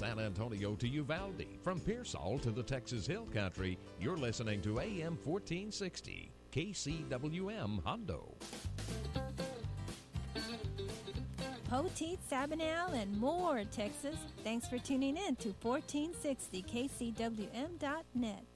San Antonio to Uvalde, from Pearsall to the Texas Hill Country, you're listening to AM 1460, KCWM Hondo. Poteet, Sabinal, and more, Texas. Thanks for tuning in to 1460kcwm.net.